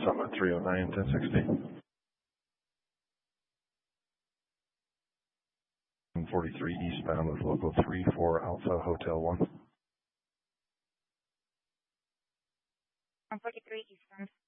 Summit 309, 1060. 43 eastbound with local 34 Alpha Hotel 1. 143 eastbound.